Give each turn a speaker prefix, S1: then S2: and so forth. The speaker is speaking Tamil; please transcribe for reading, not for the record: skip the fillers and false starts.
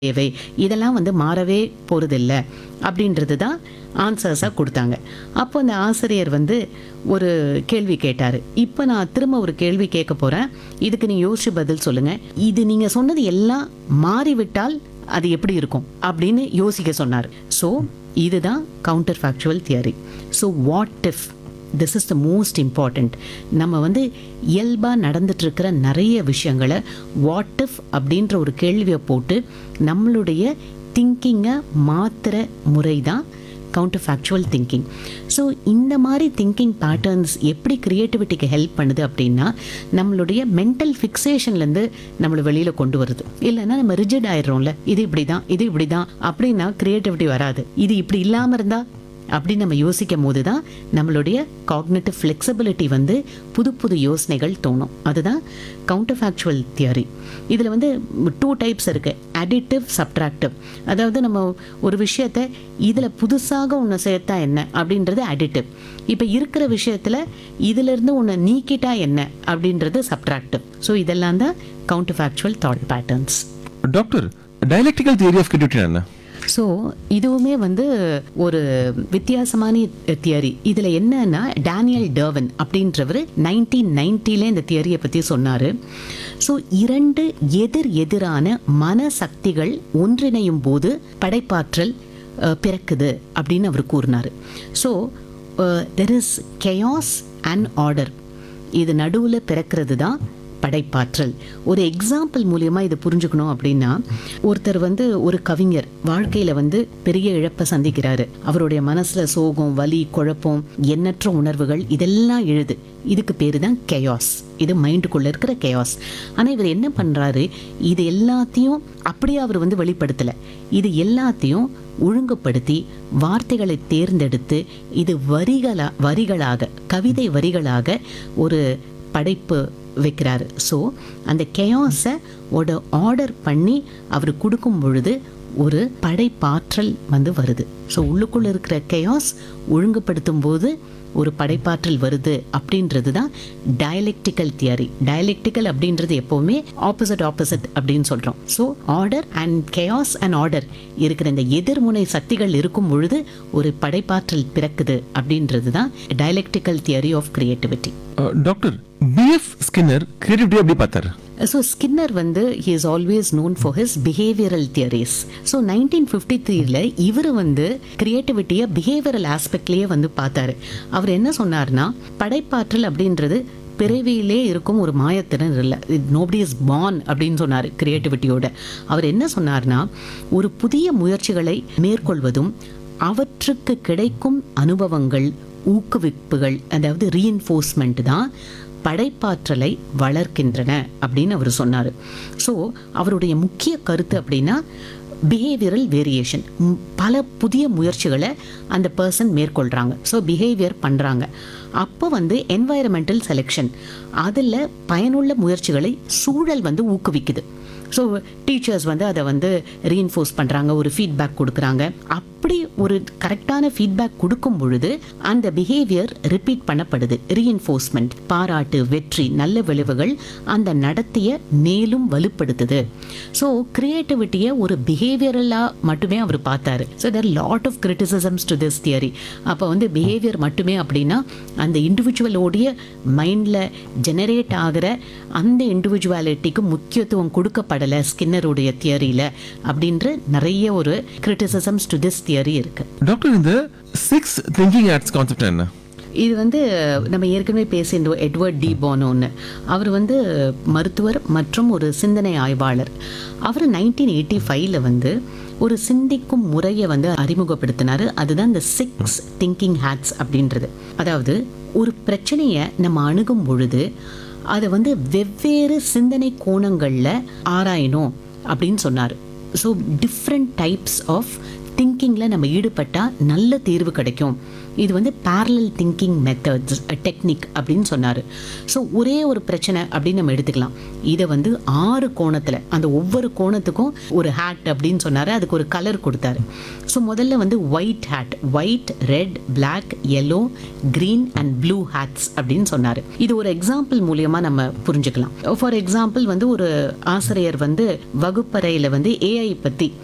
S1: தேவை, இதெல்லாம் வந்து மாறவே போகிறதில்ல அப்படின்றது தான் ஆன்சர்ஸாக கொடுத்தாங்க. அப்போ அந்த ஆசிரியர் வந்து ஒரு கேள்வி கேட்டார். இப்போ நான் திரும்ப ஒரு கேள்வி கேட்க போகிறேன், இதுக்கு நீங்கள் யோசிச்சு பதில் சொல்லுங்கள். இது நீங்கள் சொன்னது எல்லாம் மாறிவிட்டால் அது எப்படி இருக்கும் அப்படின்னு யோசிக்க சொன்னார். ஸோ இதுதான் counter factual theory. So what if, this is the most important. நம்ம வந்து இயல்பாக நடந்துட்டுருக்கிற நிறைய விஷயங்களை வாட் இஃப் அப்படின்ற ஒரு கேள்வியை போட்டு நம்மளுடைய திங்கிங்கை மாற்றுற முறை தான் கவுண்டர் ஃபேக்சுவல் திங்கிங். ஸோ இந்த மாதிரி திங்கிங் பேட்டர்ன்ஸ் எப்படி க்ரியேட்டிவிட்டிக்கு ஹெல்ப் பண்ணுது அப்படின்னா, நம்மளுடைய மென்டல் ஃபிக்ஸேஷன்லேருந்து நம்மளை வெளியில் கொண்டு வருது. இல்லைன்னா நம்ம ரிஜிட் ஆயிடுறோம்ல, இது இப்படி தான், இது இப்படி தான் அப்படின்னா க்ரியேட்டிவிட்டி வராது. இது இப்படி இல்லாமல் இருந்தால் அப்படின்னு நம்ம யோசிக்கும் போது தான் நம்மளுடைய காக்னிட்டிவ் ஃப்ளெக்சிபிலிட்டி வந்து புது புது யோசனைகள் தோணும். அதுதான் கவுண்டர் ஃபேக்சுவல் தியரி. இதில் வந்து 2 டைப்ஸ் இருக்குது, அடிட்டிவ், சப்ட்ராக்டிவ். அதாவது நம்ம ஒரு விஷயத்தை இதில் புதுசாக ஒன்று சேர்த்தா என்ன அப்படின்றது அடிட்டிவ். இப்போ இருக்கிற விஷயத்தில் இதிலிருந்து ஒன்று நீக்கிட்டா என்ன அப்படின்றது சப்ட்ராக்டிவ். ஸோ இதெல்லாம் தான் counter factual thought patterns.
S2: Doctor, dialectical theory of creativity என்ன?
S1: ஸோ இதுவுமே வந்து ஒரு வித்தியாசமான தியரி. இதில் என்னன்னா, டேனியல் டர்வின் அப்படின்றவர் 1990 இந்த தியரியை பற்றி சொன்னார். ஸோ 2 எதிரான மனசக்திகள் ஒன்றிணையும் போது படைப்பாற்றல் பிறக்குது அப்படின்னு அவர் கூறினார். So there is கெயாஸ் and order. இது நடுவில் பிறக்கிறது தான் படைப்பாற்றல். ஒரு எக்ஸாம்பிள் மூலியமாக இதை புரிஞ்சுக்கணும் அப்படின்னா, ஒருத்தர் வந்து ஒரு கவிஞர் வாழ்க்கையில் வந்து பெரிய இழப்பை சந்திக்கிறாரு. அவருடைய மனசில் சோகம், வலி, குழப்பம், எண்ணற்ற உணர்வுகள் இதெல்லாம் எழுது. இதுக்கு பேர் தான் கெயாஸ். இது மைண்டுக்குள்ளே இருக்கிற கெயாஸ். ஆனால் இவர் என்ன பண்ணுறாரு, இது எல்லாத்தையும் அப்படியே அவர் வந்து வெளிப்படுத்தலை. இது எல்லாத்தையும் ஒழுங்குபடுத்தி வார்த்தைகளை தேர்ந்தெடுத்து இது வரிகளாக, கவிதை வரிகளாக ஒரு படைப்பு வைக்கிறாரு. ஸோ அந்த கெயாஸை ஒரு ஆர்டர் பண்ணி அவர் கொடுக்கும் பொழுது ஒரு படைப்பாற்றல் வந்து வருது. ஸோ உள்ளுக்குள்ளே இருக்கிற கெயாஸ் ஒழுங்குபடுத்தும் போது ஒரு படைப்பாற்றல் வருது அப்படின்றது தான் டயலெக்டிக்கல் தியரி. டயலெக்டிக்கல் அப்படின்றது எப்போவுமே ஆப்போசிட் அப்படின்னு சொல்கிறோம். So order and கெயாஸ் and order இருக்கிற இந்த எதிர்முனை சக்திகள் இருக்கும் பொழுது ஒரு படைப்பாற்றல் பிறக்குது அப்படின்றது தான் dialectical theory of creativity.
S2: Doctor, B.F. Skinner creativity எப்படி பார்த்தாரு?
S1: ஸோ ஸ்கின்னர் வந்து he is always known for his behavioral theories. So 1953 இவர் வந்து கிரியேட்டிவிட்டியை பிஹேவியரல் ஆஸ்பெக்ட்லேயே வந்து பார்த்தாரு. அவர் என்ன சொன்னார்னா, படைப்பாற்றல் அப்படின்றது பிறவியிலே இருக்கும் ஒரு மாயத்திறன் இல்லை, நோபடி இஸ் பார்ன் அப்படின்னு சொன்னார் கிரியேட்டிவிட்டியோட. அவர் என்ன சொன்னார்னா, ஒரு புதிய முயற்சிகளை மேற்கொள்வதும் அவற்றுக்கு கிடைக்கும் அனுபவங்கள், ஊக்குவிப்புகள், அதாவது ரீஎன்ஃபோர்ஸ்மெண்ட் தான் படைப்பாற்றலை வளர்க்கின்றன அப்படின்னு அவர் சொன்னார். ஸோ அவருடைய முக்கிய கருத்து அப்படின்னா, பிஹேவியரல் வேரியேஷன். பல புதிய முயற்சிகளை அந்த பர்சன் மேற்கொள்கிறாங்க. ஸோ பிஹேவியர் பண்ணுறாங்க. அப்போ வந்து என்வாயரமெண்டல் செலெக்ஷன், அதில் பயனுள்ள முயற்சிகளை சூழல் வந்து ஊக்குவிக்குது. ஸோ டீச்சர்ஸ் வந்து அதை வந்து ரீஎன்ஃபோர்ஸ் பண்ணுறாங்க, ஒரு ஃபீட்பேக் கொடுக்குறாங்க. அப்படி ஒரு கரெக்டான ஃபீட்பேக் கொடுக்கும் பொழுது அந்த பிஹேவியர் ரிப்பீட் பண்ணப்படுது. ரீஎன்ஃபோர்ஸ்மெண்ட், பாராட்டு, வெற்றி, நல்ல விளைவுகள் அந்த நடத்தையை மேலும் வலுப்படுத்துது. ஸோ கிரியேட்டிவிட்டியை ஒரு பிஹேவியரலாக மட்டுமே அவர் பார்த்தாரு. So there lot of criticisms to this theory. அப்போ வந்து பிஹேவியர் மட்டுமே அப்படின்னா அந்த இண்டிவிஜுவலோடைய மைண்டில் ஜெனரேட் ஆகிற அந்த இண்டிவிஜுவாலிட்டிக்கு முக்கியத்துவம் கொடுக்கப்படலை ஸ்கின்னருடைய தியரியில் அப்படின்ற நிறைய ஒரு கிரிட்டிசிசம்ஸ் டு திஸ் தியரி இருக்கு.
S2: டாக்டர், இந்த 6 திங்கிங் ஆட்ஸ் கான்செப்ட் என்ன?
S1: இது வந்து நம்ம ஏற்கனவே பேசியிருந்தோம், எட்வர்ட் டி போனோன்னு. அவர் வந்து மருத்துவர் மற்றும் ஒரு சிந்தனை ஆய்வாளர். அவர் 1985 வந்து ஒரு சிந்திக்கும் முறையை வந்து அறிமுகப்படுத்தினார். அதுதான் இந்த 6 திங்கிங் ஹேட்ஸ் அப்படின்றது. அதாவது ஒரு பிரச்சனையை நம்ம அணுகும் பொழுது அதை வந்து வெவ்வேறு சிந்தனை கோணங்களில் ஆராயணும் அப்படின்னு சொன்னார். ஸோ டிஃப்ரெண்ட் டைப்ஸ் ஆஃப் திங்கிங்கில் நம்ம ஈடுபட்டா நல்ல தீர்வு கிடைக்கும். இது வந்து parallel திங்கிங் மெத்தட்ஸ் டெக்னிக் அப்படின்னு சொன்னார். ஸோ ஒரே ஒரு பிரச்சனை அப்படின்னு நம்ம எடுத்துக்கலாம். இதை வந்து 6 கோணத்தில், அந்த ஒவ்வொரு கோணத்துக்கும் ஒரு ஹேட் அப்படின்னு சொன்னார். அதுக்கு ஒரு கலர் கொடுத்தாரு. ஸோ முதல்ல வந்து white had, white, red, black, yellow, green and blue hats அப்படின்னு சொன்னார். இது ஒரு எக்ஸாம்பிள் மூலியமாக நம்ம புரிஞ்சுக்கலாம். ஃபார் எக்ஸாம்பிள் வந்து ஒரு ஆசிரியர் வந்து வகுப்பறையில் வந்து ஏஐ பற்றி